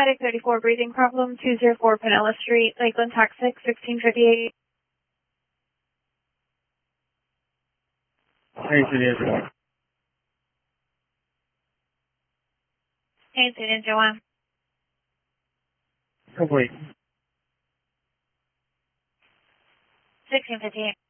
Medic 34, breathing problem, 204 Pinella Street, Lakeland, Texas, 1658. Hey, Juliet. Hey, Student Joanne. Complete. 1658.